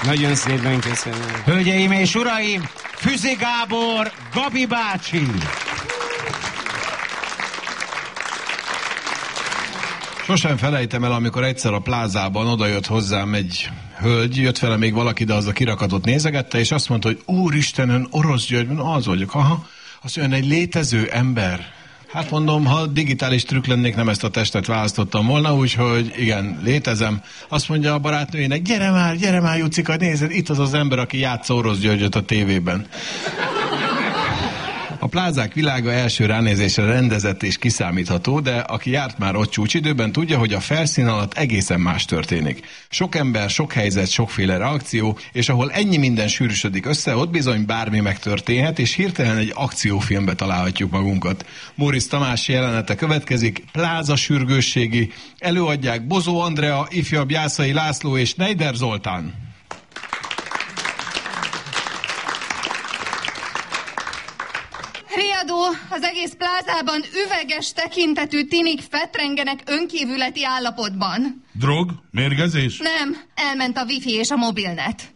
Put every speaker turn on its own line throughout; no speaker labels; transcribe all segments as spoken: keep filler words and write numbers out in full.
Nagyon szépen köszönöm.
Hölgyeim és uraim, Füzi Gábor, Gabi bácsi!
Sosem felejtem el, amikor egyszer a plázában odajött hozzám egy hölgy, jött vele még valaki, de az a kirakatot nézegette, és azt mondta, hogy Úristen, ön Orosz György, az vagyok, aha, azt ön egy létező ember. Hát mondom, ha digitális trükk lennék, nem ezt a testet választottam volna, úgyhogy igen, létezem. Azt mondja a barátnőjének, gyere már, gyere már, Jucika, nézd, itt az az ember, aki játsza Orosz Györgyöt a tévében. A plázák világa első ránézésre rendezett és kiszámítható, de aki járt már ott csúcsidőben, tudja, hogy a felszín alatt egészen más történik. Sok ember, sok helyzet, sokféle reakció, és ahol ennyi minden sűrűsödik össze, ott bizony bármi megtörténhet, és hirtelen egy akciófilmbe találhatjuk magunkat. Móricz Tamás jelenete következik, pláza sürgősségi, előadják Bozó Andrea, ifjabb Jászai László és Neider Zoltán.
Riadó, az egész plázában üveges tekintetű tinik fetrengenek önkívületi állapotban.
Drog? Mérgezés?
Nem, elment a wifi és a mobilnet.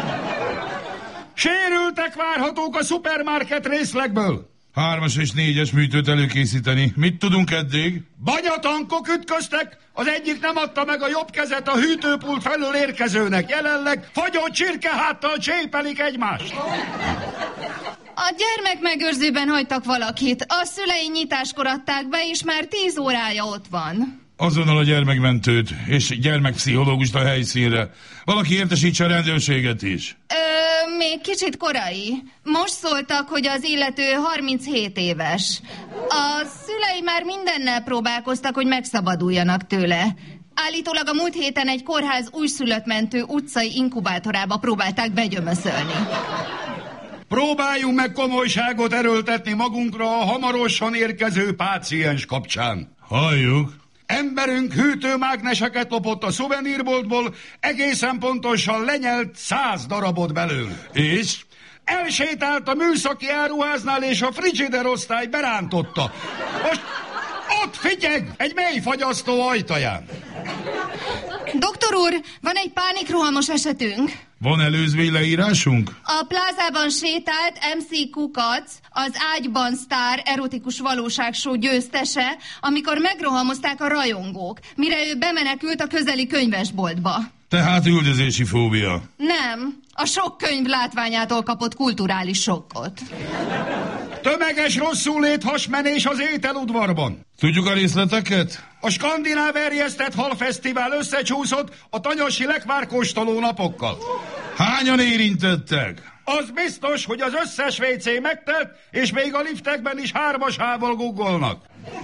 Sérültek várhatók a szupermarket részlegből.
Hármas és négyes műtőt előkészíteni. Mit tudunk eddig?
Banyatankok ütköztek, az egyik nem adta meg a jobb kezet a hűtőpult felől érkezőnek. Jelenleg fagyott csirkeháttal csépelik egymást.
A gyermekmegőrzőben hagytak valakit. A szülei nyitáskor adták be, és már tíz órája ott van.
Azonnal a gyermekmentőt és gyermekpszichológust a helyszínre. Valaki értesítse a rendőrséget is.
Ö, még kicsit korai. Most szóltak, hogy az illető harminchét éves. A szülei már mindennel próbálkoztak, hogy megszabaduljanak tőle. Állítólag a múlt héten egy kórház újszülöttmentő utcai inkubátorába próbálták begyömöszölni.
Próbáljunk meg komolyságot erőltetni magunkra a hamarosan érkező páciens kapcsán.
Halljuk.
Emberünk hűtőmágneseket lopott a szuvenírboltból, egészen pontosan lenyelt száz darabot belőle.
És?
Elsétált a műszaki áruháznál, és a frigider osztály berántotta. Most ott figyeg, egy mélyfagyasztó ajtaján.
Doktor úr, van egy pánikrohamos esetünk.
Van előzmény leírásunk?
A plázában sétált em cé Kukac, az Ágyban sztár erotikus valóságshow győztese, amikor megrohamozták a rajongók, mire ő bemenekült a közeli könyvesboltba.
Tehát üldözési fóbia.
Nem, a sok könyv látványától kapott kulturális sokkot.
Tömeges rosszulét hasmenés az ételudvarban.
Tudjuk a részleteket?
A skandináv erjesztett halfesztivál összecsúszott a tanyasi lekvárkóstoló napokkal.
Hányan érintettek?
Az biztos, hogy az összes vé cé megtelt, és még a liftekben is hármasával guggolnak.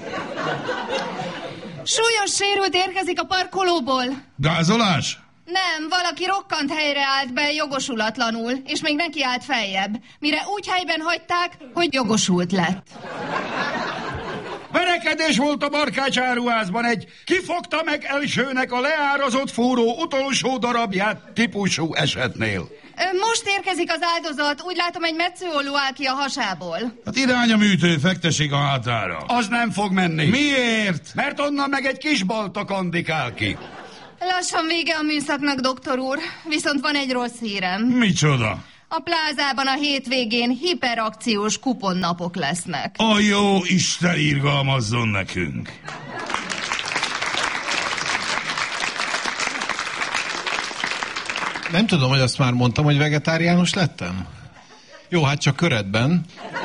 Súlyos sérült érkezik a parkolóból.
Gázolás?
Nem, valaki rokkant helyre állt be jogosulatlanul, és még neki állt feljebb, mire úgy helyben hagyták, hogy jogosult lett.
Verekedés volt a Barkács áruházban, egy kifogta meg elsőnek a leárazott fúró utolsó darabját típusú esetnél.
Most érkezik az áldozat, úgy látom, egy metszőolló áll ki a hasából.
Hát irány a műtő, fektessék a hátára.
Az nem fog menni.
Miért?
Mert onnan meg egy kis balta kandikál ki.
Lassan vége a műszaknak, doktor úr, viszont van egy rossz hírem.
Micsoda?
A plázában a hétvégén hiperakciós kuponnapok lesznek.
A jó Isten irgalmazzon nekünk!
Nem tudom, hogy azt már mondtam, hogy vegetáriánus lettem. Jó, hát csak köretben.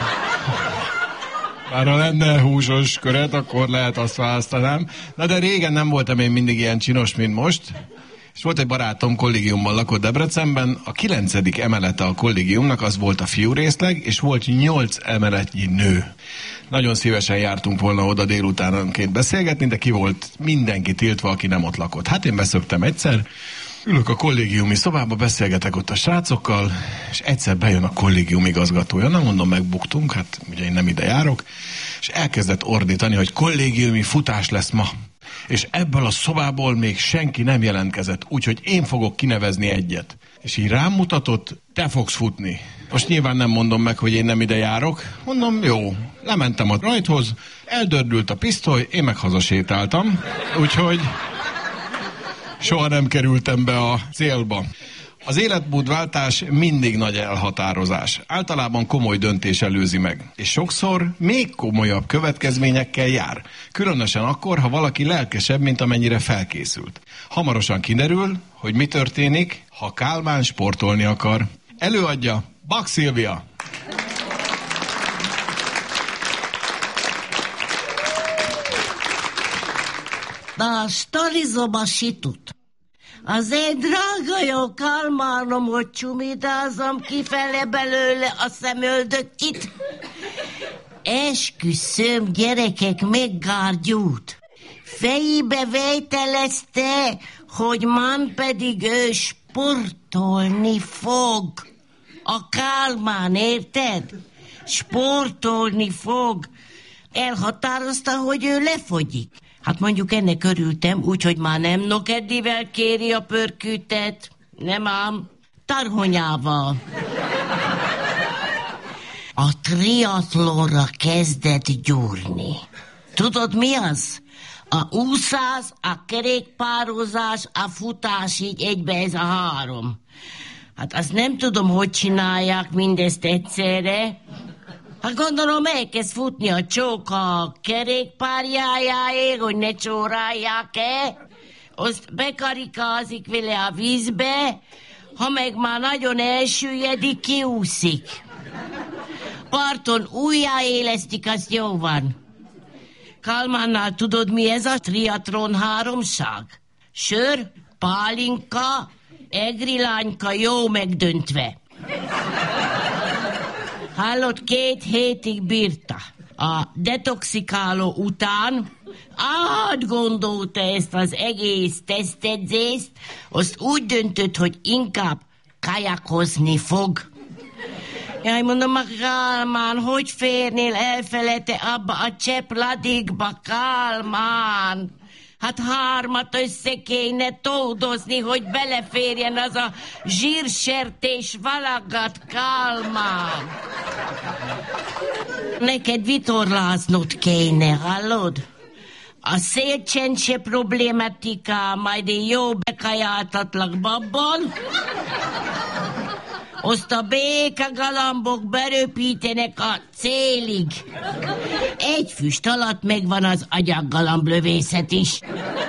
Már ha lenne húsos köret, akkor lehet azt választanám. Na de régen nem voltam én mindig ilyen csinos, mint most. És volt egy barátom, kollégiumban lakott Debrecenben. A kilencedik emelete a kollégiumnak az volt a fiú részleg, és volt nyolc emeletnyi nő. Nagyon szívesen jártunk volna oda délutánonként beszélgetni, de ki volt mindenki tiltva, aki nem ott lakott. Hát én beszöktem egyszer, ülök a kollégiumi szobába, beszélgetek ott a srácokkal, és egyszer bejön a kollégium igazgatója. Nem mondom, megbuktunk, hát ugye én nem ide járok, és elkezdett ordítani, hogy kollégiumi futás lesz ma. És ebből a szobából még senki nem jelentkezett, úgyhogy én fogok kinevezni egyet. És így rám mutatott, te fogsz futni. Most nyilván nem mondom meg, hogy én nem ide járok. Mondom, jó. Lementem a rajthoz, eldördült a pisztoly, én meg hazasétáltam. Úgyhogy soha nem kerültem be a célba. Az életmódváltás mindig nagy elhatározás. Általában komoly döntés előzi meg. És sokszor még komolyabb következményekkel jár. Különösen akkor, ha valaki lelkesebb, mint amennyire felkészült. Hamarosan kiderül, hogy mi történik, ha Kálmán sportolni akar. Előadja Bak Szilvia.
Na, sztorizom a situt. Az én drága jó Kálmánom, hogy csumidázom kifele belőle a szemöldökit. Esküszöm, gyerekek, meggárgyút. Fejébe vejtelezte, hogy man pedig ő sportolni fog. A Kálmán, érted? Sportolni fog. Elhatározta, hogy ő lefogyik. Hát mondjuk ennek örültem, úgyhogy már nem nokeddivel kéri a pörkűtet, nem ám, tarhonyával. A triatlonra kezdett gyúrni. Tudod mi az? A úszás, a kerékpározás, a futás, így egybe ez a három. Hát azt nem tudom, hogy csinálják mindezt egyszerre. Hát gondolom elkezd futni a csók a kerékpárjájáért, hogy ne csórálják-e. Azt bekarikázik vele a vízbe, ha meg már nagyon elsüllyedi, kiúszik. Parton újjáélesztik, az jó van. Kálmánnál tudod, mi ez a triatlon háromság? Sör, pálinka, egrilányka jó megdöntve. Hallott, két hétig bírta. A detoxikáló után átgondolta ezt az egész tesztedzést, azt úgy döntött, hogy inkább kajakozni fog. Jaj, mondom, a Kálmán, hogy férnél elfelete abba a csepladékba, Kálmán? Hát hármat össze kéne tódozni, hogy beleférjen az a zsírsertés valagat, Kálmán. Neked vitorláznod kéne, hallod? A szélcsend se problématika, majd én jó bekajáltatlak babban. Azt a békagalambok beröpítenek a célig. Egy füst alatt megvan az agyaggalamblövészet is.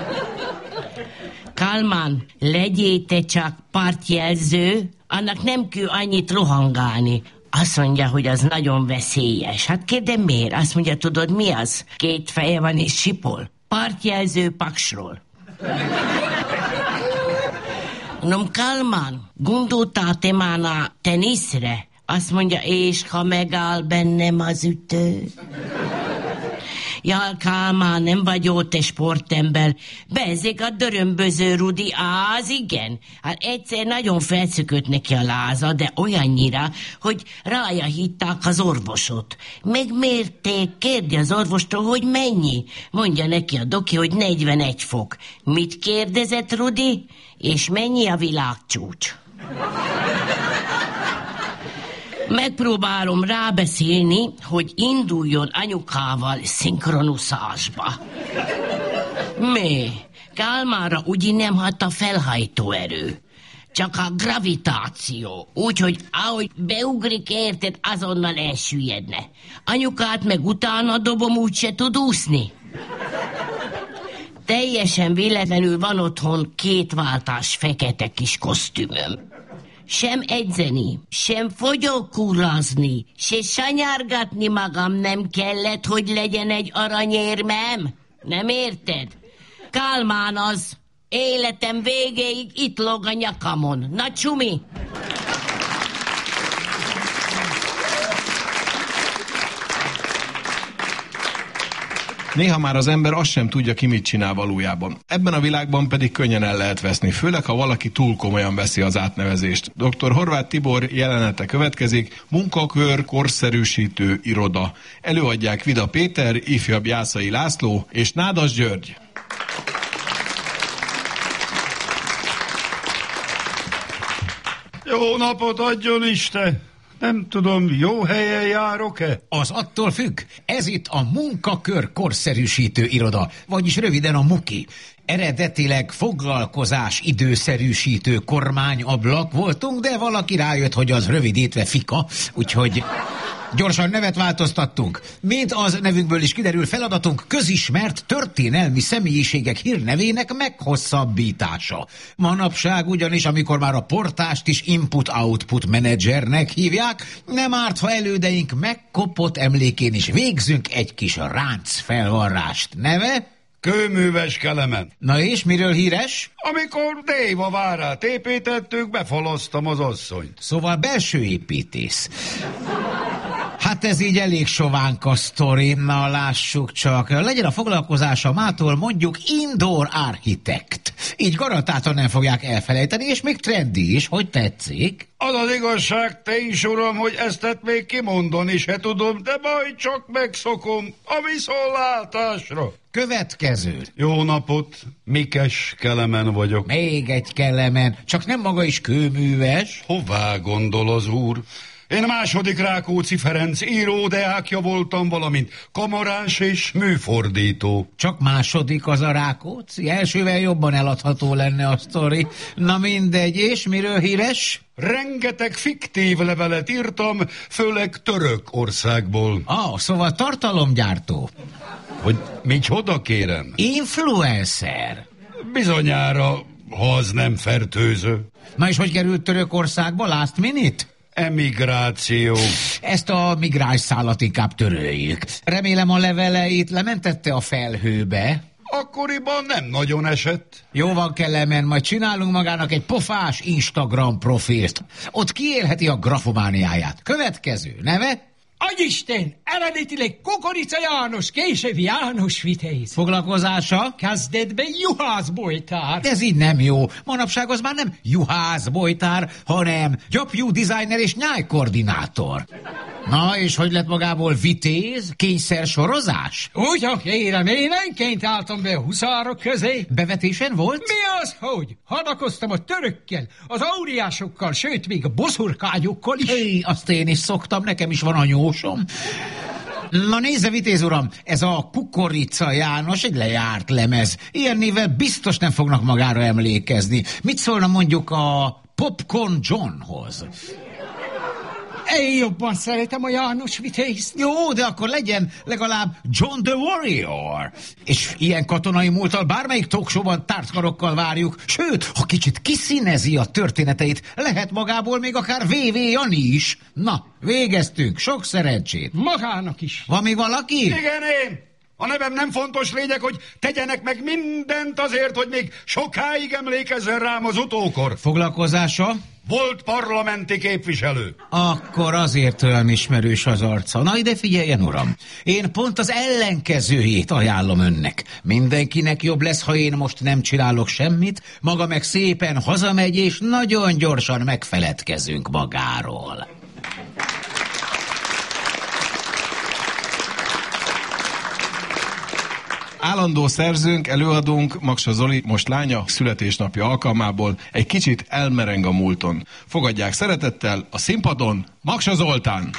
Kálmán, legyél te csak partjelző, annak nem kell annyit rohangálni. Azt mondja, hogy az nagyon veszélyes. Hát kérdem miért? Azt mondja, tudod mi az? Két feje van és sipol. Partjelző paksról. Mondom, Kálmán, gondoltál te már a teniszre? Azt mondja, és ha megáll bennem az ütő? Jaj, Kálmán, nem vagy jó te sportember. Bezzék a dörömböző Rudi, az igen. Hát egyszer nagyon felszökött neki a láza, de olyannyira, hogy rája hitták az orvosot. Megmérték, kérdi az orvostól, hogy mennyi. Mondja neki a doki, hogy negyvenegy fok. Mit kérdezett Rudi? És mennyi a világcsúcs? Megpróbálom rábeszélni, hogy induljon anyukával szinkronuszásba. Mi? Kálmára úgy nem hat a felhajtó erő. Csak a gravitáció. Úgyhogy ahogy beugrik, érted, azonnal elsüllyedne. Anyukát meg utána dobom, úgyse tud úszni. Teljesen véletlenül van otthon két váltás fekete kis kosztümöm. Sem edzeni, sem fogyókúrazni, se sanyargatni magam nem kellett, hogy legyen egy aranyérmem. Nem érted? Kálmán az. Életem végéig itt lóg a nyakamon. Na, csumi!
Néha már az ember azt sem tudja, ki mit csinál valójában. Ebben a világban pedig könnyen el lehet veszni, főleg ha valaki túl komolyan veszi az átnevezést. doktor Horváth Tibor jelenete következik, munkakör, korszerűsítő iroda. Előadják Vida Péter, ifjabb Jászai László és Nádas György.
Jó napot adjon Isten! Nem tudom, jó helyen járok-e?
Az attól függ. Ez itt a munkakör korszerűsítő iroda, vagyis röviden a muki. Eredetileg foglalkozás időszerűsítő kormányablak voltunk, de valaki rájött, hogy az rövidítve fika, úgyhogy gyorsan nevet változtattunk. Mint az nevünkből is kiderül, feladatunk közismert történelmi személyiségek hírnevének meghosszabbítása. Manapság ugyanis, amikor már a portást is input-output menedzsernek hívják, nem árt, ha elődeink megkopott emlékén is végzünk egy kis ránc felvarrást. Neve?
Kőműves Kelemen.
Na és miről híres?
Amikor Déva várát építettük, befalasztam az asszonyt.
Szóval belső építész. Hát ez így elég sovánka sztori, na lássuk csak. Legyen a foglalkozása mától mondjuk indoor architekt. Így garantáltan nem fogják elfelejteni, és még trendi is, hogy tetszik.
Az az igazság, te is, uram, hogy ezt tett még kimondani se tudom, de majd csak megszokom a viszontlátásra.
Következő.
Jó napot, Mikes Kelemen vagyok.
Még egy Kelemen, csak nem maga is kőműves.
Hová gondol az úr? Én második Rákóczi Ferenc íródeákja voltam, valamint kamarás és műfordító.
Csak második az a Rákóczi? Elsővel jobban eladható lenne a sztori. Na mindegy, és miről híres?
Rengeteg fiktív levelet írtam, főleg Törökországból.
Ah, szóval tartalomgyártó.
Hogy micsoda, kérem?
Influencer.
Bizonyára, ha az nem fertőző.
Na és hogy került Törökországba, last minute?
Emigráció.
Ezt a migráns szálat inkább töröljük. Remélem a leveleit lementette a felhőbe.
Akkoriban nem nagyon esett.
Jó van, Kelemen, majd csinálunk magának egy pofás Instagram profilt. Ott kiélheti a grafomániáját. Következő neve?
Agyisten, eredetileg Kukorica János, később János Vitéz.
Foglalkozása?
Kezdetben juhászbolytár.
Ez így nem jó. Manapság az már nem juhászbolytár, hanem gyapjú designer és nyájkoordinátor. Na, és hogy lett magából vitéz? Kényszer sorozás?
Ugyan kérem, én enként álltam be a huszárok közé.
Bevetésen volt?
Mi az, hogy? Hadakoztam a törökkel, az óriásokkal, sőt, még a boszorkányokkal is.
Hé, azt én is szoktam, nekem is van anyósom. Na nézze, vitéz uram, ez a Kukorica János egy lejárt lemez. Ilyen névvel biztos nem fognak magára emlékezni. Mit szólna mondjuk a Popcorn Johnhoz?
Én jobban szeretem a János Vitézt.
Jó, de akkor legyen legalább John the Warrior. És ilyen katonai múlttal bármelyik talkshowban tártkarokkal várjuk. Sőt, ha kicsit kiszínezi a történeteit, lehet magából még akár vé vé Jani is. Na, végeztünk. Sok szerencsét.
Magának is.
Van még valaki?
Igen, én. A nevem nem fontos, lényeg, hogy tegyenek meg mindent azért, hogy még sokáig emlékezzen rám az utókor.
Foglalkozása?
Volt parlamenti képviselő.
Akkor azért olyan ismerős az arca. Na ide figyeljen, uram. Én pont az ellenkezőjét ajánlom önnek. Mindenkinek jobb lesz, ha én most nem csinálok semmit, maga meg szépen hazamegy, és nagyon gyorsan megfeledkezünk magáról.
Állandó szerzőnk, előadónk, Maksa Zoli, most lánya, születésnapja alkalmából egy kicsit elmereng a múlton. Fogadják szeretettel a színpadon Maksa Zoltán!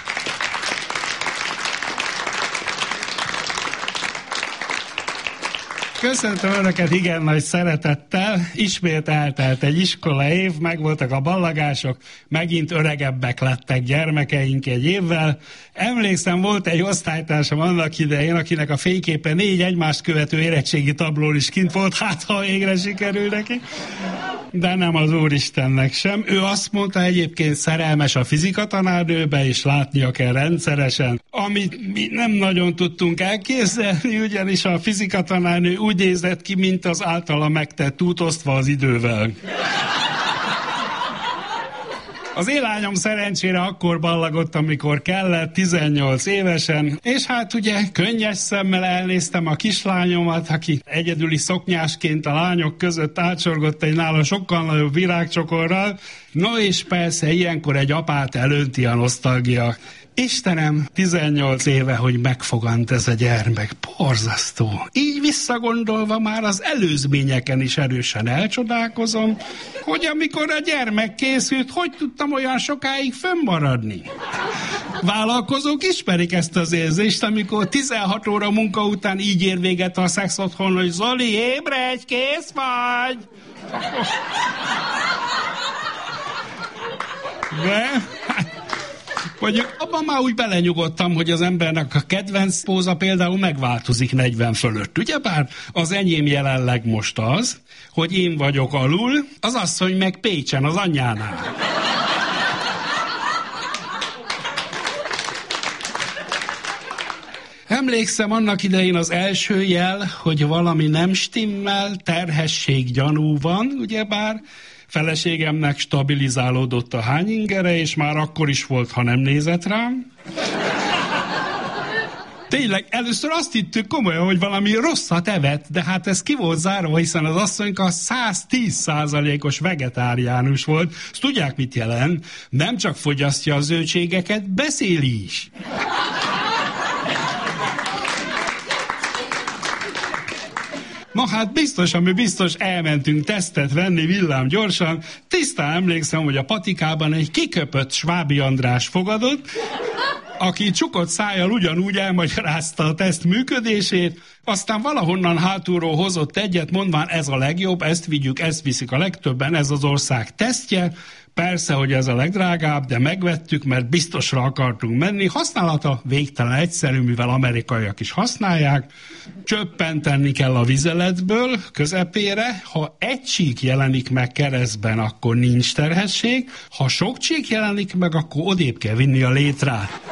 Köszöntöm Önöket igen nagy szeretettel. Ismét eltelt egy iskola év, megvoltak a ballagások, megint öregebbek lettek gyermekeink egy évvel. Emlékszem, volt egy osztálytársam annak idején, akinek a fényképe négy egymást követő érettségi tablón is kint volt, hát ha végre sikerül neki. De nem az Úristennek sem. Ő azt mondta, egyébként szerelmes a fizikatanárnőbe, és látnia kell rendszeresen. Amit mi nem nagyon tudtunk elképzelni, ugyanis a fizikatanárnő úgy nézett ki, mint az általa megtett út, osztva az idővel. Az én lányom szerencsére akkor ballagott, amikor kellett, tizennyolc évesen, és hát ugye könnyes szemmel elnéztem a kislányomat, aki egyedüli szoknyásként a lányok között átsorgott egy nála sokkal nagyobb virágcsokorral. No és persze ilyenkor egy apát elönti a nosztalgia. Istenem, tizennyolc éve, hogy megfogant ez a gyermek. Borzasztó. Így visszagondolva már az előzményeken is erősen elcsodálkozom, hogy amikor a gyermek készült, hogy tudtam olyan sokáig fönnmaradni. Vállalkozók ismerik ezt az érzést, amikor tizenhat óra munka után így ér véget a szex otthon, hogy Zoli, ébredj, kész vagy! De... Mondjuk abban már úgy belenyugodtam, hogy az embernek a kedvenc póza például megváltozik negyven fölött. Ugyebár az enyém jelenleg most az, hogy én vagyok alul, az asszony meg Pécsen, az anyjánál. Emlékszem annak idején az első jel, hogy valami nem stimmel, terhesség gyanú van, ugyebár feleségemnek stabilizálódott a hányingere, és már akkor is volt, ha nem nézett rám. Tényleg, először azt hittük komolyan, hogy valami rosszat evett, de hát ez ki volt zárva, hiszen az asszonyka száz tíz százalékos vegetáriánus volt. Ezt tudják, mit jelent? Nem csak fogyasztja a zöldségeket, beszél is. Ma hát biztos, ami biztos, elmentünk tesztet venni villám gyorsan. Tisztán emlékszem, hogy a patikában egy kiköpött Svábi András fogadott, aki csukott szájjal ugyanúgy elmagyarázta a teszt működését, aztán valahonnan hátulról hozott egyet, mondván ez a legjobb, ezt vigyük, ezt viszik a legtöbben, ez az ország tesztje. Persze, hogy ez a legdrágább, de megvettük, mert biztosra akartunk menni. Használata végtelen egyszerű, mivel amerikaiak is használják. Csöppenteni kell a vizeletből közepére. Ha egy csík jelenik meg keresztben, akkor nincs terhesség. Ha sok csík jelenik meg, akkor odébb kell vinni a létrát.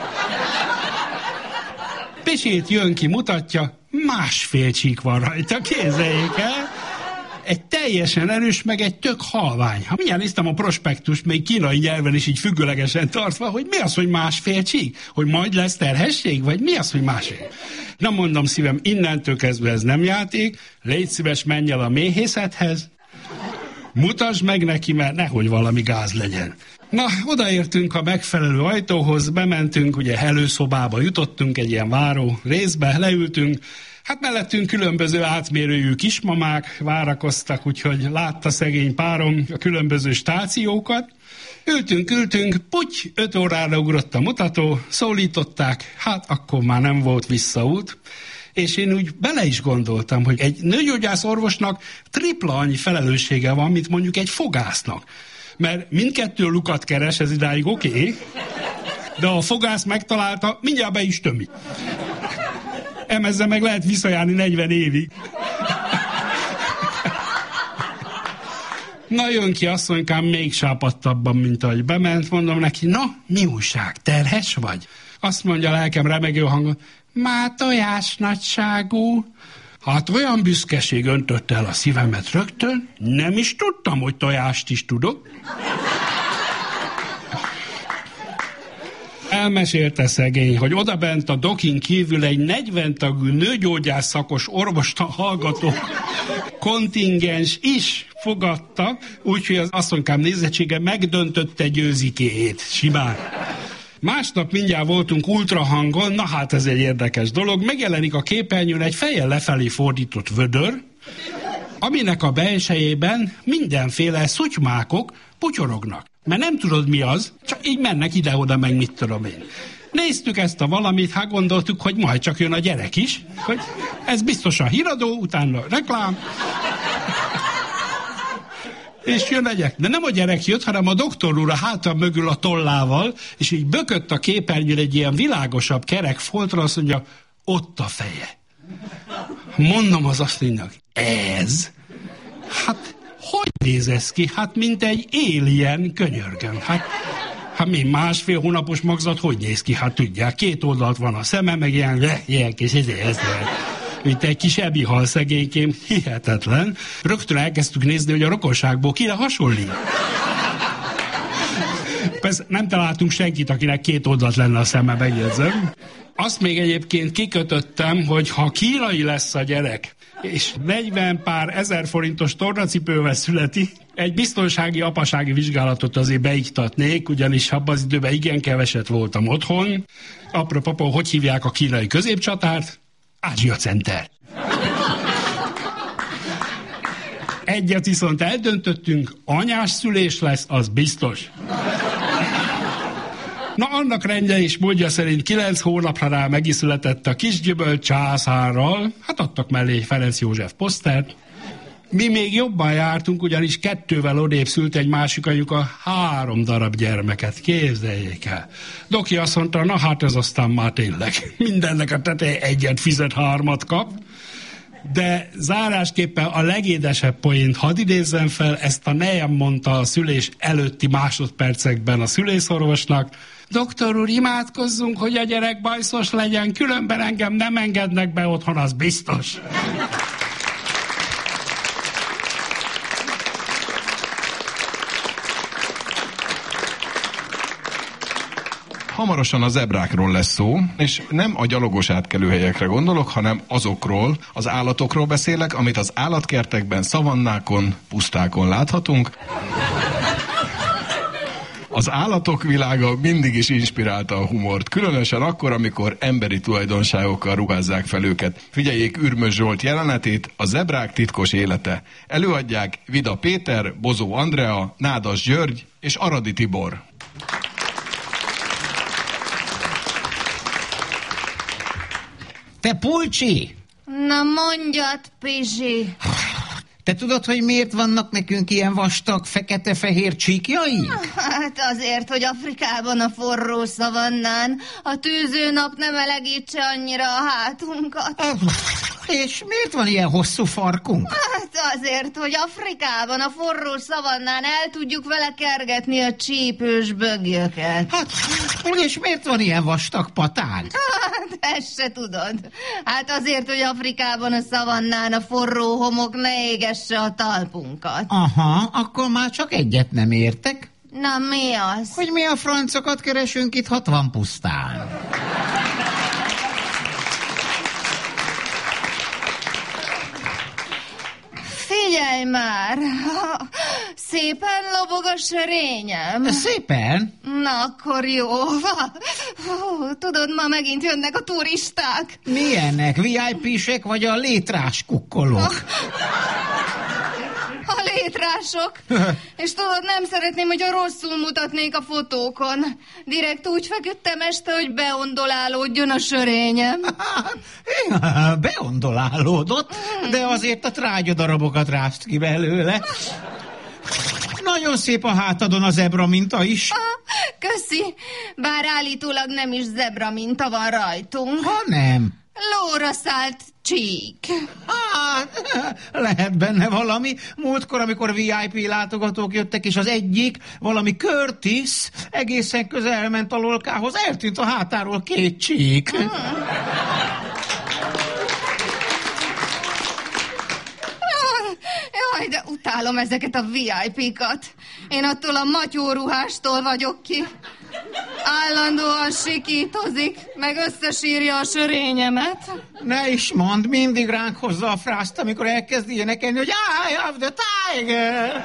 Picsét jön ki, mutatja, másfél csík van rajta, képzeljék el. Egy teljesen erős, meg egy tök halvány. Ha mindjárt néztem a prospektust, még kínai nyelven is így függőlegesen tartva, hogy mi az, hogy másfél csík? Hogy majd lesz terhesség? Vagy mi az, hogy másfél? Na mondom szívem, innentől kezdve ez nem játék, légy szíves, menj el a méhészethez, mutasd meg neki, mert nehogy valami gáz legyen. Na, odaértünk a megfelelő ajtóhoz, bementünk, ugye előszobába jutottunk, egy ilyen váró részbe, leültünk. Hát mellettünk különböző átmérőjű kismamák várakoztak, úgyhogy látta szegény párom a különböző stációkat. Ültünk, ültünk, puty, öt órára ugrott a mutató, szólították, hát akkor már nem volt visszaút. És én úgy bele is gondoltam, hogy egy nőgyógyász orvosnak tripla annyi felelőssége van, mint mondjuk egy fogásznak. Mert mindkettő lukat keres, ez idáig oké, okay, de a fogász megtalálta, mindjárt be is tömi. Emezzel meg lehet visszajárni negyven évig. Na jön ki asszonykám még sápadtabban, mint ahogy bement, mondom neki, na, mi újság, terhes vagy? Azt mondja lelkem remegő hangon, már tojás nagyságú. Hát olyan büszkeség öntötte el a szívemet rögtön, nem is tudtam, hogy tojást is tudok. Elmesélte szegény, hogy odabent a dokin kívül egy negyven tagú nőgyógyász szakos orvosta hallgató kontingens is fogadta, úgyhogy az asszonykám nézettsége megdöntötte győzikéjét, simán. Másnap mindjárt voltunk ultrahangon, na hát ez egy érdekes dolog, megjelenik a képernyőn egy fejjel lefelé fordított vödör, aminek a belsejében mindenféle szutymákok putyorognak. Mert nem tudod mi az, csak így mennek ide-oda, meg mit tudom én. Néztük ezt a valamit, hát gondoltuk, hogy majd csak jön a gyerek is, hogy ez biztos a híradó, utána reklám, és jön a gyerek. De nem a gyerek jött, hanem a doktor úr a hátam mögül a tollával, és így bökött a képernyőn egy ilyen világosabb kerek foltra, azt mondja, ott a feje. Mondom az asszonynak, ez? Hát, hogy néz ez ki? Hát, mint egy alien, könyörgöm. Hát, hát mi másfél hónapos magzat, hogy néz ki? Hát tudják, két oldalt van a szeme, meg ilyen, ilyen kis ez, ez, mint egy kis ebihal szegénykém, hihetetlen. Rögtön elkezdtük nézni, hogy a rokonságból kire hasonlít. Persze nem találtunk senkit, akinek két oldalt lenne a szeme, megjegyzem. Azt még egyébként kikötöttem, hogy ha kínai lesz a gyerek, és negyven pár ezer forintos tornacipővel születi, egy biztonsági apasági vizsgálatot azért beiktatnék, ugyanis abban az időben igen keveset voltam otthon. Apropó, hogy hívják a kínai középcsatárt? Ázsia Center. Egyet viszont eldöntöttünk, anyás szülés lesz, az biztos. Na, annak rendje is módja szerint kilenc hónapra rá megiszületett a kisgyöböl császárral, hát adtak mellé Ferenc József posztert. Mi még jobban jártunk, ugyanis kettővel odébb szült egy másik anyuka három darab gyermeket, képzeljék el. Doki azt mondta, na hát ez aztán már tényleg mindennek a teteje egyet fizet, hármat kap. De zárásképpen a legédesebb poént hadd idézzem fel, ezt a nejem mondta a szülés előtti másodpercekben a szülészorvosnak. Doktor úr, imádkozzunk, hogy a gyerek bajszos legyen, különben engem nem engednek be otthon, az biztos.
Hamarosan a zebrákról lesz szó, és nem a gyalogos átkelőhelyekre gondolok, hanem azokról, az állatokról beszélek, amit az állatkertekben, szavannákon, pusztákon láthatunk. Az állatok világa mindig is inspirálta a humort, különösen akkor, amikor emberi tulajdonságokkal ruházzák fel őket. Figyeljék Ürmös Zsolt jelenetét, a zebrák titkos élete. Előadják Vida Péter, Bozó Andrea, Nádas György és Aradi Tibor.
Te Pulcsi!
Na mondjad, Pizsi!
Te tudod, hogy miért vannak nekünk ilyen vastag, fekete-fehér csíkjaink?
Hát azért, hogy Afrikában a forró szavannán a tűző nap nem melegítse annyira a hátunkat.
És miért van ilyen hosszú farkunk?
Hát azért, hogy Afrikában a forró szavannán el tudjuk vele kergetni a csípős bögjöket.
Hát, és miért van ilyen vastag patánk?
Hát, ezt se tudod. Hát azért, hogy Afrikában a szavannán a forró homok ne égesse a talpunkat.
Aha, akkor már csak egyet nem értek.
Na, mi az?
Hogy mi a francokat keresünk itt hatvan pusztán.
Figyelj már! Szépen lobog a sörényem.
Szépen?
Na, akkor jó. Tudod, ma megint jönnek a turisták.
Milyenek? vé i pé-sek vagy a létrás kukkolók?
A létrások. És tudod, nem szeretném, hogy a rosszul mutatnék a fotókon. Direkt úgy feküdtem este, hogy beondolálódjon a sörényem.
Beondolálódott, de azért a trágyadarabokat rázt ki belőle. Nagyon szép a hátadon a zebra minta is.
Köszi, bár állítólag nem is zebra minta van rajtunk.
Ha nem.
Lóra szállt csík.
Hát, lehet benne valami. Múltkor, amikor vé i pé látogatók jöttek, és az egyik, valami Curtis, egészen közel ment a lolkához, eltűnt a hátáról két csík. Hmm.
Jaj, de utálom ezeket a vé i pé-kat. Én attól a matyóruhástól vagyok ki. Állandóan sikítozik, meg összesírja a sörényemet.
Ne is mondd, mindig ránk hozza a frászt, amikor elkezd énekelni, hogy Eye of the Tiger!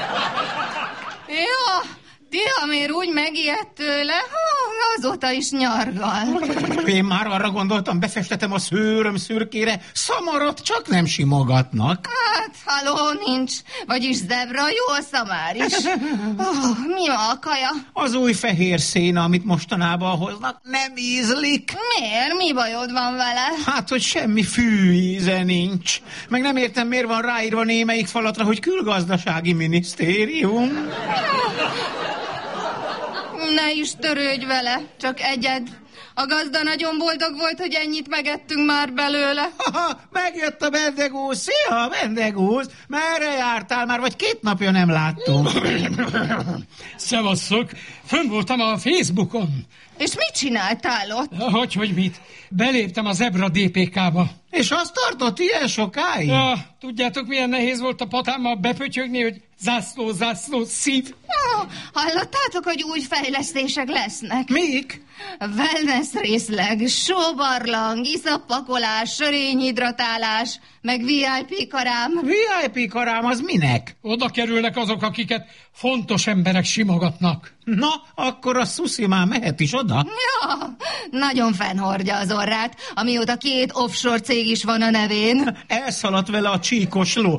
Jó, Tihamér úgy megijedt tőle, azóta is nyargal.
Én már arra gondoltam, befestetem a szőröm szürkére, szamarat csak nem simogatnak.
Hát, haló, nincs. Vagyis zebra, jó a szamár is. Oh, mi a kaja?
Az új fehér széna, amit mostanában hoznak, nem ízlik.
Miért? Mi bajod van vele?
Hát, hogy semmi fűíze nincs. Meg nem értem, miért van ráírva némelyik falatra, hogy külgazdasági minisztérium.
Ne is törődj vele, csak egyed. A gazda nagyon boldog volt, hogy ennyit megettünk már belőle.
Ha, megjött a bendegúz. Szia, bendegúz. Merre jártál már, vagy két napja nem láttunk?
Szevasszok, fönn voltam a Facebookon.
És mit csináltál ott?
Hogy, hogy mit? Beléptem a Zebra dé pé ká-ba.
És azt tartott ilyen sokáig?
Ja, tudjátok, milyen nehéz volt a patámmal bepötyögni, hogy zászló, zászló, szív.
Oh, hallottátok, hogy új fejlesztések lesznek?
Mik?
Wellness részleg, sóbarlang, iszappakolás, sörényhidratálás, meg vé i pé karám.
vé i pé karám az minek?
Oda kerülnek azok, akiket fontos emberek simogatnak.
Na, akkor a Szuszi már mehet is oda?
Ja, nagyon fennhordja az orrát, amióta két offshore cég is van a nevén.
Elszaladt vele a csíkos ló.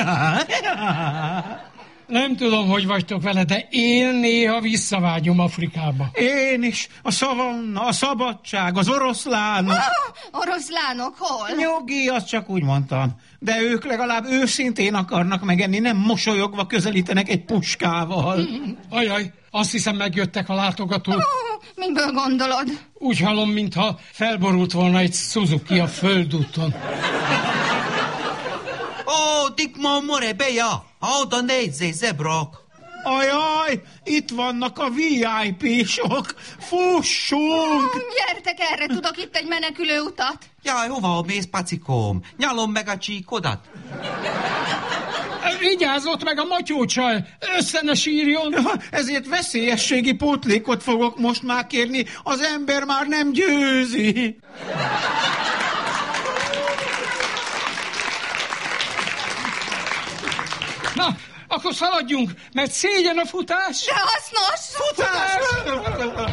Nem tudom, hogy vagytok vele, de én néha visszavágyom Afrikába.
Én is. A szavanna, a szabadság, az oroszlánok.
Ah, oroszlánok hol?
Nyugi, azt csak úgy mondtam. De ők legalább őszintén akarnak megenni, nem mosolyogva közelítenek egy puskával.
Mm. Ajaj, azt hiszem megjöttek a látogatók.
Oh, miből gondolod?
Úgy hallom, mintha felborult volna egy Suzuki a földúton.
Ó, Dickman more beja, oda nézzé, zebrok.
Ajaj, itt vannak a vé i pé-sok. Fussunk!
Oh, gyertek erre, tudok itt egy menekülő utat.
Jaj, hova mész, pacikóm? Nyalom meg a csíkodat.
Vigyázzott meg a matyócsaj, össze ne sírjon.
Ezért veszélyességi pótlékot fogok most már kérni, az ember már nem győzi.
Na, akkor szaladjunk, mert szégyen a futás.
De hasznos!
Futás!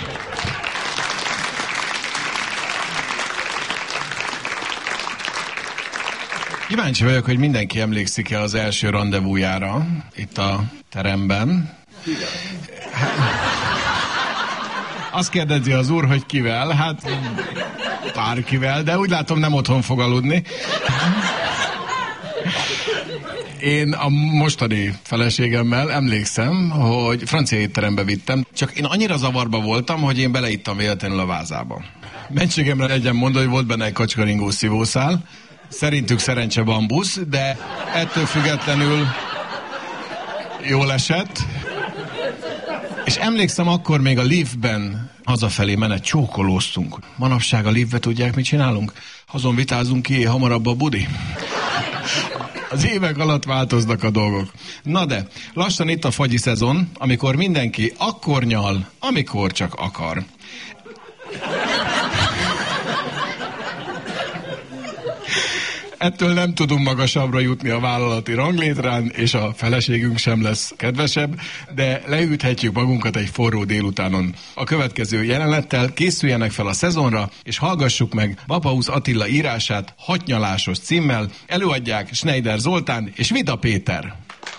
Kíváncsi vagyok, hogy mindenki emlékszik-e az első randevújára itt a teremben. Azt kérdezi az úr, hogy kivel. Hát bárkivel, de úgy látom nem otthon fog aludni. Én a mostani feleségemmel emlékszem, hogy francia étterembe vittem, csak én annyira zavarba voltam, hogy én beleittam véletlenül a vázába. Mentségemre legyen mondva, hogy volt benne egy kacskaringó szívószál, szerintük szerencse bambusz, de ettől függetlenül jól esett. És emlékszem, akkor még a liftben hazafelé menet csókolóztunk. Manapság a liftbe tudják, mit csinálunk? Hazon vitázunk ki, hamarabb a budi. Az évek alatt változnak a dolgok. Na de, lassan itt a fagyi szezon, amikor mindenki akkor nyal, amikor csak akar. Ettől nem tudunk magasabbra jutni a vállalati ranglétrán, és a feleségünk sem lesz kedvesebb, de leüthetjük magunkat egy forró délutánon. A következő jelenettel készüljenek fel a szezonra, és hallgassuk meg Bapausz Attila írását hatnyalásos címmel. Előadják Schneider Zoltán és Vida Péter.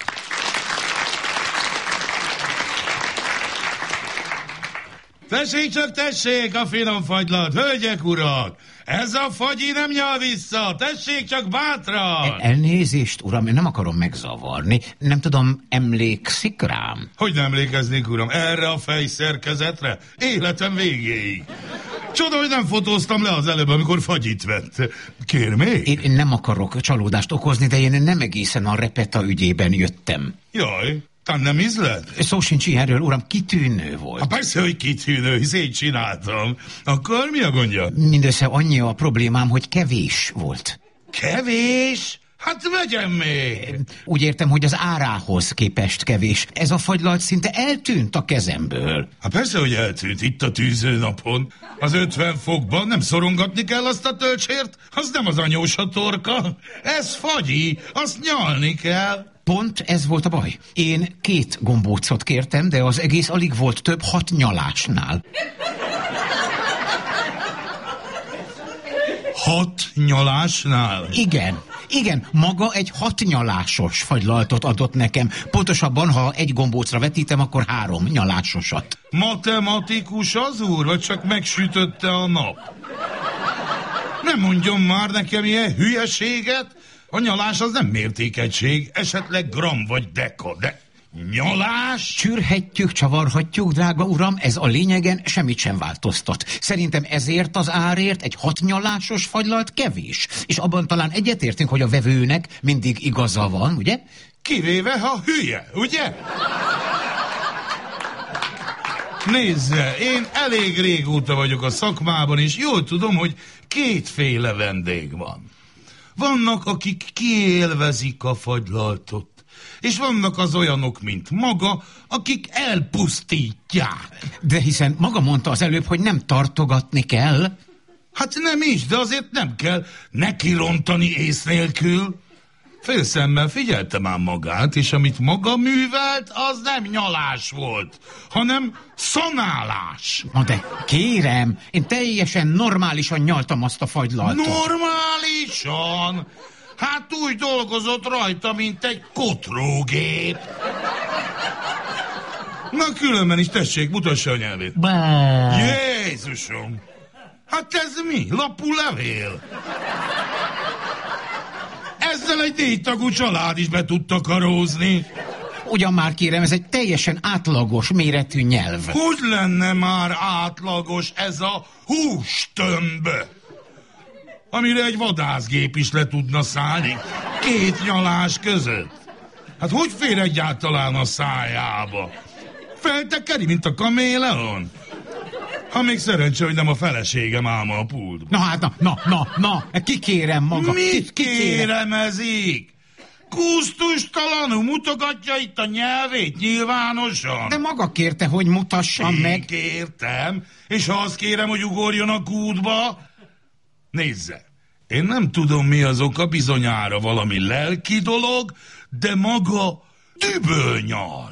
Tessék csak, tessék, a finom fagylat, hölgyek, urak! Ez a fagyi nem nyal vissza, tessék csak bátran!
Elnézést, uram, én nem akarom megzavarni. Nem tudom, emlékszik rám?
Hogy nem emlékeznék, uram, erre a fejszerkezetre? Életem végéig. Csoda, hogy nem fotóztam le az előbb, amikor fagyit vett. Kér még?
Én, én nem akarok csalódást okozni, de én nem egészen a Repeta ügyében jöttem.
Jaj, talán nem ízled?
Szó sincs ilyenről, uram, kitűnő volt.
Ha persze, hogy kitűnő, hisz én csináltam. Akkor mi a gondja?
Mindössze annyi a problémám, hogy kevés volt.
Kevés? Hát vegyem még!
Úgy értem, hogy az árához képest kevés. Ez a fagylalt szinte eltűnt a kezemből.
Hát persze, hogy eltűnt itt a tűzőnapon. Az ötven fokban nem szorongatni kell azt a töltsért? Az nem az anyós a torka. Ez fagyi, azt nyalni kell.
Pont ez volt a baj. Én két gombócot kértem, de az egész alig volt több hat nyalásnál.
Hat nyalásnál?
Igen, igen, maga egy hat nyalásos fagylaltot adott nekem. Pontosabban, ha egy gombócra vetítem, akkor három nyalásosat.
Matematikus az úr, vagy csak megsütötte a nap? Nem mondjon már nekem ilyen hülyeséget. A nyalás az nem mértékegység, esetleg gram vagy deka, de nyalás?
Csürhetjük, csavarhatjuk, drága uram, ez a lényegen semmit sem változtat. Szerintem ezért az árért egy hat nyalásos fagylalt kevés. És abban talán egyetértünk, hogy a vevőnek mindig igaza van, ugye?
Kivéve, ha hülye, ugye? Nézze, én elég régóta vagyok a szakmában, és jól tudom, hogy kétféle vendég van. Vannak, akik kiélvezik a fagylaltot, és vannak az olyanok, mint maga, akik elpusztítják.
De hiszen maga mondta az előbb, hogy nem tartogatni kell.
Hát nem is, de azért nem kell nekirontani ész nélkül. Félszemmel figyelte már magát, és amit maga művelt, az nem nyalás volt, hanem szanálás.
Na de kérem, én teljesen normálisan nyaltam azt a fagylaltot.
Normálisan? Hát úgy dolgozott rajta, mint egy kotrógép. Na különben is tessék, mutassa a nyelvét.
Bá.
Jézusom! Hát ez mi? Lapú levél? Ezzel egy négy tagú család is be tudta karózni.
Ugyan már kérem, ez egy teljesen átlagos méretű nyelv.
Hogy lenne már átlagos ez a hústömb, amire egy vadászgép is le tudna szállni két nyalás között? Hát hogy fér egyáltalán a szájába? Feltekeri, mint a kaméleon? Ha még szerencse, hogy nem a feleségem álma a pult.
Na hát, na, na, na, na, kikérem maga.
Mit kéremezik? Kusztustalanul mutogatja itt a nyelvét nyilvánosan.
De maga kérte, hogy mutassam
Én
meg.
kértem, és ha azt kérem, hogy ugorjon a kútba, nézze, én nem tudom, mi az oka, bizonyára valami lelki dolog, de maga dübölnyal.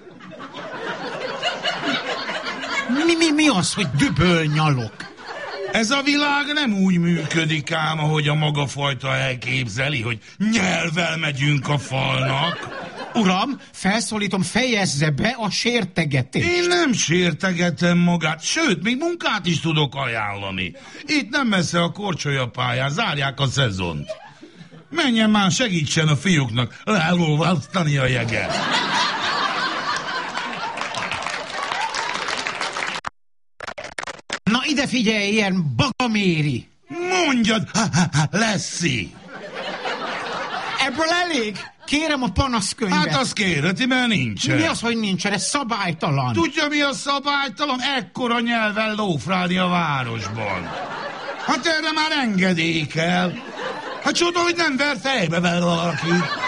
Mi, mi, mi az, hogy dübölnyalok?
Ez a világ nem úgy működik ám, ahogy a maga fajta elképzeli, hogy nyelvvel megyünk a falnak.
Uram, felszólítom, fejezze be a sértegetést.
Én nem sértegetem magát, sőt, még munkát is tudok ajánlani. Itt nem messze a korcsolyapályán, zárják a szezont. Menjen már, segítsen a fiúknak leolvasztani a jeget.
Na ide figyelj, ilyen bagaméri.
Mondjad, ha, ha, ha, Leszi.
Ebből elég? Kérem a panaszkönyvet.
Hát azt kérheti, mert nincsen.
Mi az, hogy nincsen? Ez szabálytalan.
Tudja, mi a szabálytalan? Ekkora nyelven lófrálni a városban. Hát erre már engedély kell. Hát csoda, hogy nem ver fejbe vele valaki.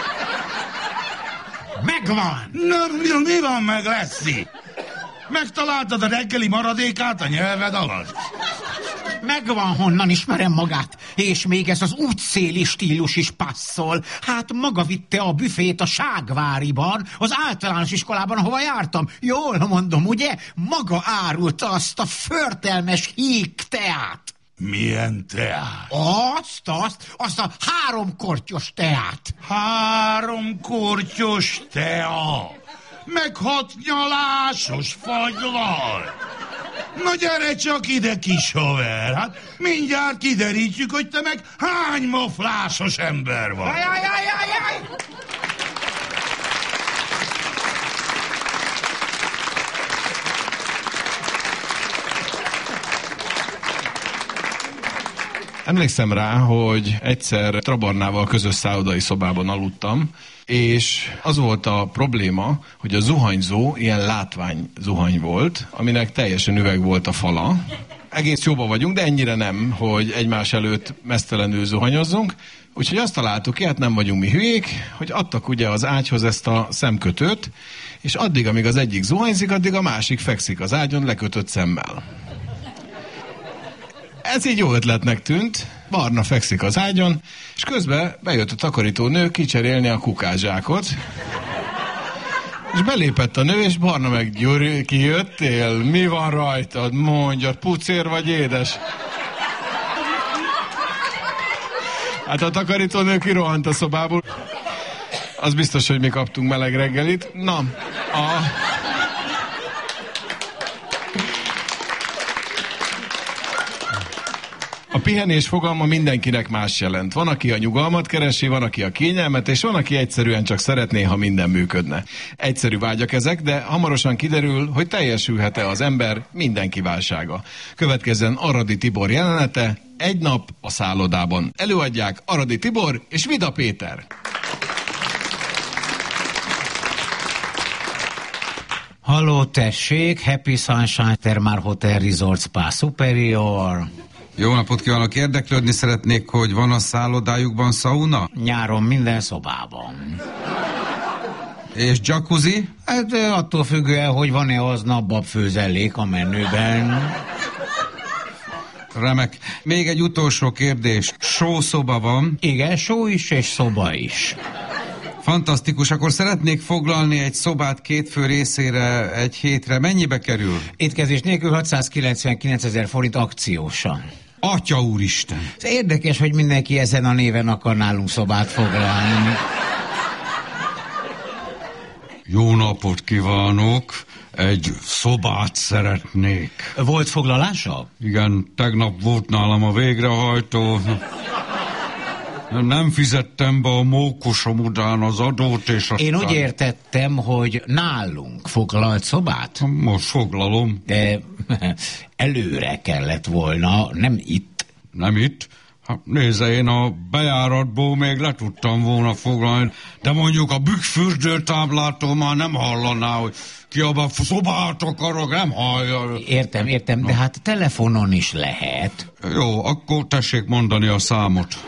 Megvan.
Na, mi, mi van meg, Leszi? Megtaláltad a reggeli maradékát a nyelved alatt?
Megvan, honnan ismerem magát. És még ez az útszéli stílus is passzol. Hát maga vitte a büfét a Ságváriban, az általános iskolában, ahova jártam. Jól mondom, ugye? Maga árulta azt a förtelmes híg teát.
Milyen teát?
Azt, azt, azt a három kortyos teát.
Három kortyos tea. Meg hat nyalásos fagylal. Na gyere csak ide, kis haver, hát mindjárt kiderítjük, hogy te meg hány maflásos ember vagy.
Jaj, jaj, jaj, jaj.
Emlékszem rá, hogy egyszer Trabarnával közös szállodai szobában aludtam, és az volt a probléma, hogy a zuhanyzó ilyen látvány zuhany volt, aminek teljesen üveg volt a fala. Egész jóba vagyunk, de ennyire nem, hogy egymás előtt mesztelenül zuhanyozzunk. Úgyhogy azt találtuk ki, hát nem vagyunk mi hülyék, hogy adtak ugye az ágyhoz ezt a szemkötőt, és addig, amíg az egyik zuhanyzik, addig a másik fekszik az ágyon lekötött szemmel. Ez így jó ötletnek tűnt, Barna fekszik az ágyon, és közben bejött a takarítónő kicserélni a kukázsákot, és belépett a nő, és Barna meg: Gyuri, kijöttél? Mi van rajtad? Mondja, pucér vagy édes? Hát a takarítónő kirohant a szobából. Az biztos, hogy mi kaptunk meleg reggelit. Na, a... A pihenés fogalma mindenkinek más jelent. Van, aki a nyugalmat keresi, van, aki a kényelmet, és van, aki egyszerűen csak szeretné, ha minden működne. Egyszerű vágyak ezek, de hamarosan kiderül, hogy teljesülhet-e az ember minden kívánsága. Következzen Aradi Tibor jelenete, Egy nap a szállodában. Előadják Aradi Tibor és Vida Péter.
Halló, tessék, Happy Sunshine Thermal Hotel Resort Spa Superior.
Jó napot kívánok, érdeklődni szeretnék, hogy van a szállodájukban szauna?
Nyáron minden szobában.
És jacuzzi?
Hát attól függően, hogy van-e aznabb főzellék a menüben.
Remek. Még egy utolsó kérdés. Sószoba van?
Igen, só is és szoba is.
Fantasztikus, akkor szeretnék foglalni egy szobát két fő részére egy hétre. Mennyibe kerül?
Étkezés nélkül hatszázkilencvenkilencezer forint akciósan.
Atya úristen!
Ez érdekes, hogy mindenki ezen a néven akar nálunk szobát foglalni.
Jó napot kívánok! Egy szobát szeretnék.
Volt foglalása?
Igen, tegnap volt nálam a végrehajtó. Nem fizettem be a mókosom után az adót, és aztán...
Én úgy értettem, hogy nálunk foglalt szobát?
Most foglalom.
De előre kellett volna, nem itt.
Nem itt? Hát nézze, én a bejáratból még le tudtam volna foglalni, de mondjuk a bükkfürdő táblától már nem hallaná, hogy kiabál, szobát akarok, nem hallja.
Értem, értem, de hát telefonon is lehet.
Jó, akkor tessék mondani a számot.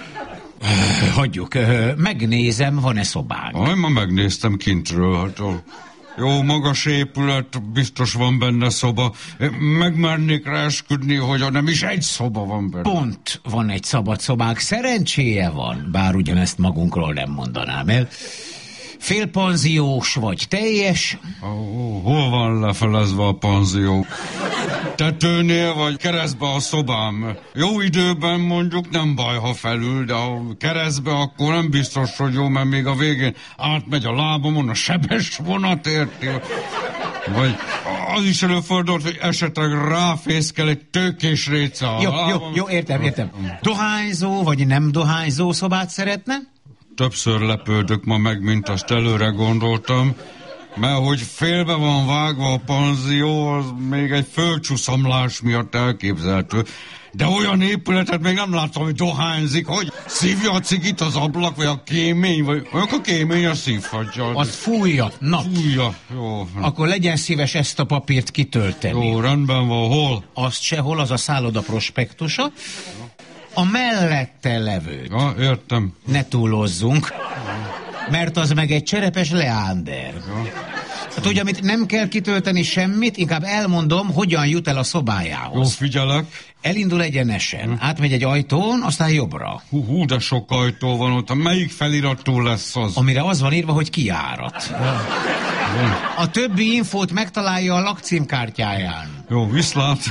Hagyjuk, megnézem, van-e szobánk.
Ah, én már megnéztem kintről, hát jó, magas épület, biztos van benne szoba. Megmernék rá esküdni, hogy nem is egy szoba van benne.
Pont van egy szabad szobánk, szerencséje van, bár ugyanezt magunkról nem mondanám el. Félpanziós vagy teljes?
Oh, hol van lefelezve a panzió? Tetőnél vagy keresztbe a szobám? Jó időben mondjuk nem baj, ha felül, de ha keresztbe, akkor nem biztos, hogy jó, mert még a végén átmegy a lábamon a sebes vonat, értél? Vagy az is előfordult, hogy esetleg ráfészkel egy tőkés réce a
Jó,
lábam.
jó, jó, értem, értem. Dohányzó vagy nem dohányzó szobát szeretne?
Többször lepődök ma meg, mint azt előre gondoltam, mert hogy félbe van vágva a panzió, az még egy földcsúszamlás miatt elképzelhető. De olyan épületet még nem láttam, hogy dohányzik, hogy szívja a cigit az ablak, vagy a kémény, vagy a kémény a szívhatja.
Az fújja. Na.
Fújja, jó.
Akkor legyen szíves ezt a papírt kitölteni.
Jó, rendben van, hol?
Azt sehol, az a szálloda prospektusa. A mellette levő.
Ja, értem.
Ne túlozzunk, mert az meg egy cserepes leander. Ja. Hát ugye, amit nem kell kitölteni semmit, inkább elmondom, hogyan jut el a szobájához.
Jó, figyelek.
Elindul egyenesen, átmegy egy ajtón, aztán jobbra.
Hú, hú, de sok ajtó van ott. Melyik feliratú lesz az?
Amire az van írva, hogy kijárat. Ja. A többi infót megtalálja a lakcímkártyáján.
Jó, viszlát.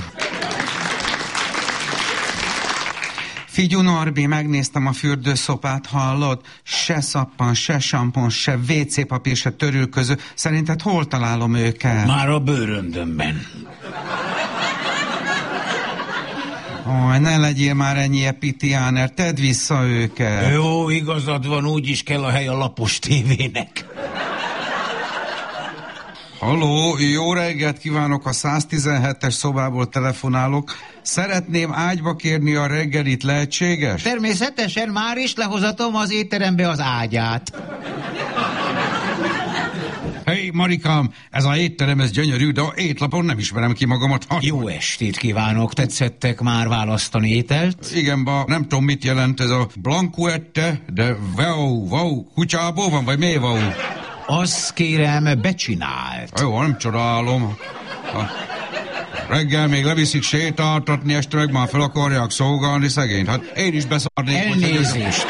Figyú Norbi, megnéztem a fürdőszobát, hallod? Se szappan, se sampon, se vé cé papír, se törülköző. Szerinted hol találom őket?
Már a bőröndömben.
Ó, ne legyél már ennyi epitiáner, tedd vissza őket.
Jó, igazad van, úgy is kell a hely a lapos tévének.
Halló, jó reggelt kívánok, a száztizenhetes szobából telefonálok. Szeretném ágyba kérni a reggelit, lehetséges?
Természetesen, már is lehozatom az étterembe az ágyát.
Hey, Marikám, ez a étterem, ez gyönyörű, de a étlapon nem ismerem ki magamat. Ha...
Jó estét kívánok, tetszettek már választani ételt?
Igen, ba, nem tudom, mit jelent ez a blancuette, de wow, wow, kutyából van, vagy mi wow?
Azt kérem, becsinált.
Jó, nem csodálom. A reggel még leviszik sétáltatni, este meg már fel akarják szolgálni szegényt. Hát én is beszarnék.
Elnézést.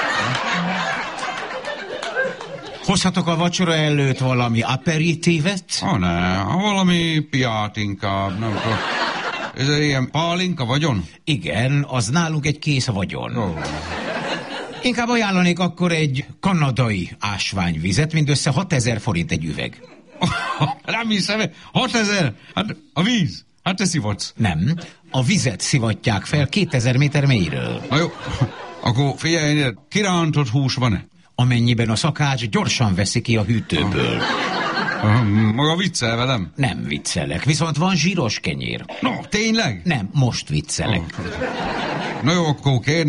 Hozhatok a vacsora előtt valami aperitívet?
Ha ne, valami piát inkább, nem tudom. Ez egy ilyen pálinka vagyon?
Igen, az nálunk egy kész vagyon.
Oh.
Inkább ajánlanék akkor egy kanadai ásványvizet, mindössze hatezer forint egy üveg.
Nem hiszem, hatezer? Hát a víz, hát te szivatsz.
Nem, a vizet szivatják fel kétezer méter mélyről.
Na jó, akkor figyelj, kirántott hús van-e?
Amennyiben a szakács gyorsan veszi ki a hűtőből.
Maga viccel velem?
Nem viccelek, viszont van zsíros kenyér.
No, tényleg?
Nem, most viccelek.
Oh. Na jó, akkor kérni.